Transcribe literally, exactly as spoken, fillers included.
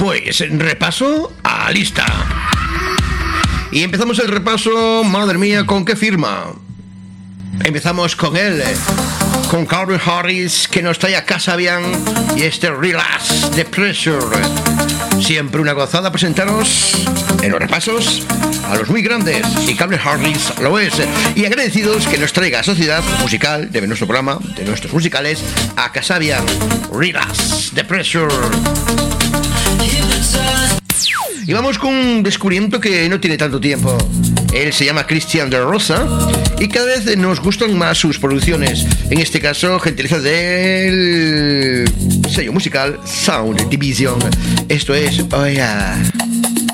Pues repaso a lista. Y empezamos el repaso, madre mía, ¿con qué firma? Empezamos con él, con Calvin Harris, que nos trae a Casa Bien, y este Relax the Pressure. Siempre una gozada presentaros en los repasos a los muy grandes, y Calvin Harris lo es. Y agradecidos que nos traiga a Sociedad Musical de nuestro programa, de nuestros musicales, a Casa Bien, Relax the Pressure. Y vamos con un descubrimiento que no tiene tanto tiempo. Él se llama Cristian de Rosa y cada vez nos gustan más sus producciones. En este caso, gentileza del sello musical Sound Division. Esto es... Oh yeah.